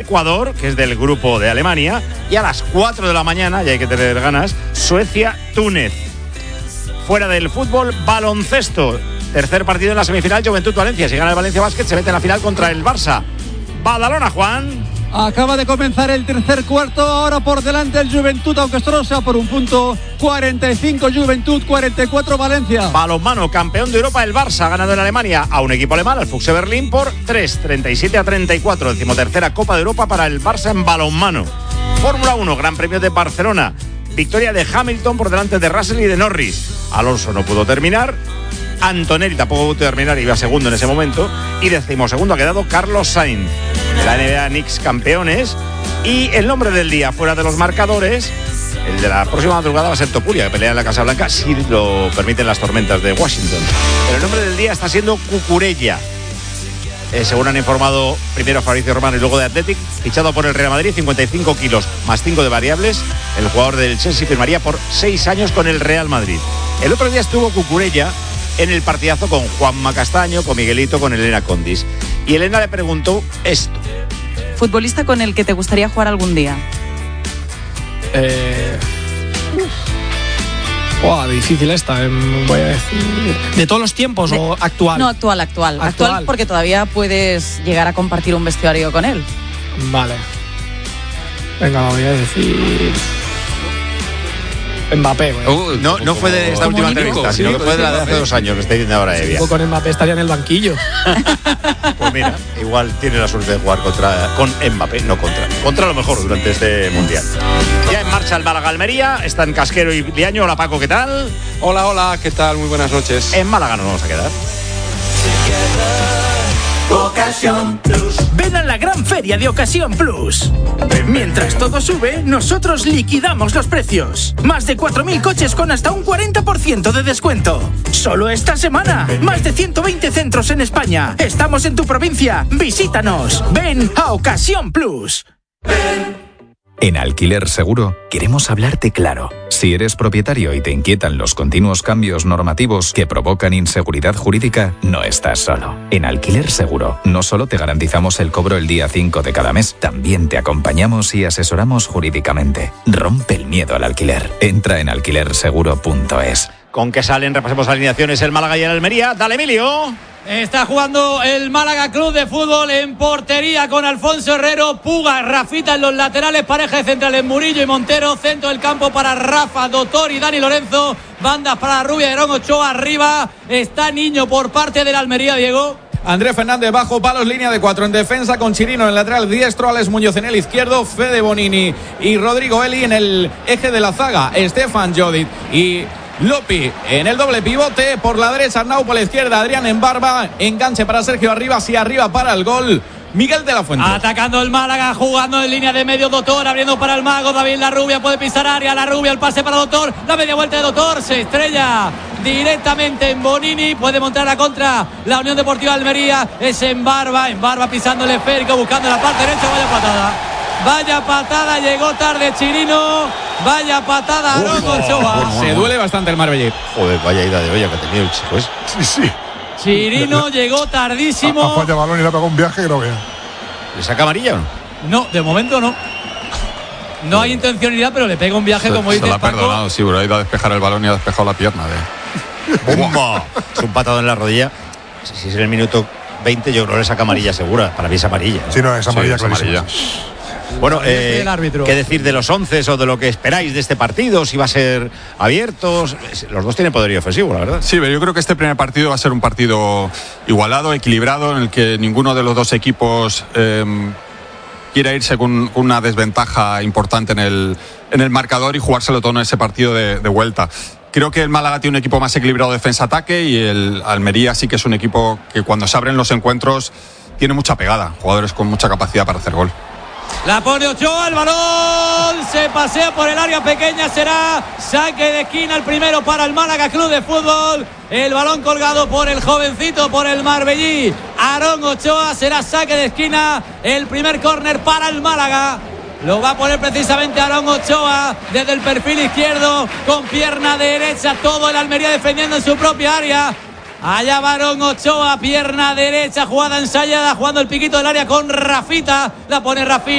Ecuador, que es del grupo de Alemania, y a las 4 de la mañana, y hay que tener ganas, Suecia-Túnez. Fuera del fútbol, baloncesto. Tercer partido en la semifinal, Juventud-Valencia. Si gana el Valencia Basket, se mete en la final contra el Barça. Badalona, Juan. Acaba de comenzar el tercer cuarto, ahora por delante el Juventud, aunque solo sea por un punto. 45 Juventud, 44 Valencia. Balonmano, campeón de Europa, el Barça ha ganado en Alemania a un equipo alemán, al Füchse Berlín, por 37-34. 13ª Copa de Europa para el Barça en balonmano. Fórmula 1, Gran Premio de Barcelona. Victoria de Hamilton por delante de Russell y de Norris. Alonso no pudo terminar. Antonelli tampoco pudo terminar, iba segundo en ese momento. Y 12º ha quedado Carlos Sainz. La NBA Knicks campeones. Y el nombre del día, fuera de los marcadores, el de la próxima madrugada va a ser Topuria, que pelea en la Casa Blanca, si lo permiten las tormentas de Washington. Pero el nombre del día está siendo Cucurella. Según han informado primero Fabrizio Romano y luego de Athletic, fichado por el Real Madrid, 55 kilos más 5 de variables. El jugador del Chelsea firmaría por 6 años con el Real Madrid. El otro día estuvo Cucurella en el partidazo con Juanma Castaño, con Miguelito, con Elena Condis. Y Elena le preguntó esto. ¿Futbolista con el que te gustaría jugar algún día? Difícil esta, voy a decir. ¿De todos los tiempos o actual? No, actual, porque todavía puedes llegar a compartir un vestuario con él. Vale. Venga, voy a decir Mbappé. No fue de esta última entrevista, sino que fue de la de hace 2 años, que está diciendo ahora Evia. Con Mbappé estaría en el banquillo. Pues mira, igual tiene la suerte de jugar con Mbappé, no contra lo mejor durante este Mundial. Ya en marcha el Málaga-Almería, están Casquero y Liaño. Hola Paco, ¿qué tal? Hola, ¿qué tal? Muy buenas noches. En Málaga nos vamos a quedar. Ocasión Plus. Ven a la gran feria de Ocasión Plus. Mientras todo sube, nosotros liquidamos los precios. Más de 4.000 coches con hasta un 40% de descuento. Solo esta semana. Más de 120 centros en España. Estamos en tu provincia. Visítanos. Ven a Ocasión Plus. En Alquiler Seguro queremos hablarte claro. Si eres propietario y te inquietan los continuos cambios normativos que provocan inseguridad jurídica, no estás solo. En Alquiler Seguro no solo te garantizamos el cobro el día 5 de cada mes, también te acompañamos y asesoramos jurídicamente. Rompe el miedo al alquiler. Entra en alquilerseguro.es. ¿Con qué salen? Repasemos alineaciones el Málaga y el Almería. Dale, Emilio. Está jugando el Málaga Club de Fútbol en portería con Alfonso Herrero, Puga, Rafita en los laterales, pareja de centrales Murillo y Montero, centro del campo para Rafa, Doctor y Dani Lorenzo, bandas para Rubia y Herón Ochoa, arriba está Niño por parte del Almería, Diego. Andrés Fernández bajo palos, línea de 4 en defensa con Chirino en el lateral diestro, Alex Muñoz en el izquierdo, Fede Bonini y Rodrigo Eli en el eje de la zaga, Estefan Jodic y Lopi en el doble pivote, por la derecha Arnau, por la izquierda Adrián en Barba, enganche para Sergio Arribas y arriba para el gol Miguel de la Fuente. Atacando el Málaga, jugando en línea de medio Doctor, abriendo para el mago David Larrubia, puede pisar área, Larrubia, el pase para Doctor, la media vuelta de Doctor, se estrella directamente en Bonini, puede montar a contra la Unión Deportiva Almería, es en Barba pisando el esférico, buscando la parte derecha, vaya patada, llegó tarde Chirino, vaya patada Aarón Ochoa. Se duele bastante el Marbellí. Joder, vaya ida de olla que ha tenido el chico. Sí. Chirino llegó tardísimo. Ha fallado balón y le ha pegado un viaje que no vea. ¿Le saca amarilla o no? No, de momento no. No hay intencionalidad, pero le pega un viaje, como dice Paco. Se lo ha perdonado, sí, pero ha ido a despejar el balón y ha despejado la pierna. ¡Bomba! Es un patado en la rodilla. Si es en el minuto 20, yo creo que le saca amarilla segura. Para mí es amarilla. Sí, no, es amarilla, sí, es amarilla. Bueno, ¿qué decir de los 11 o de lo que esperáis de este partido? Si va a ser abierto. Los dos tienen poderío ofensivo, la verdad. Sí, pero yo creo que este primer partido va a ser un partido igualado, equilibrado, en el que ninguno de los dos equipos quiera irse con una desventaja importante en el marcador y jugárselo todo en ese partido de vuelta. Creo que el Málaga tiene un equipo más equilibrado defensa-ataque y el Almería sí que es un equipo que cuando se abren los encuentros tiene mucha pegada, jugadores con mucha capacidad para hacer gol. La pone Ochoa, el balón se pasea por el área pequeña, será saque de esquina el primero para el Málaga Club de Fútbol. El balón colgado por el jovencito, por el marbellí Aarón Ochoa, será saque de esquina, el primer córner para el Málaga. Lo va a poner precisamente Aarón Ochoa desde el perfil izquierdo, con pierna derecha, todo el Almería defendiendo en su propia área. Allá va Aarón Ochoa, pierna derecha, jugada ensayada, jugando el piquito del área con Rafita, la pone Rafita.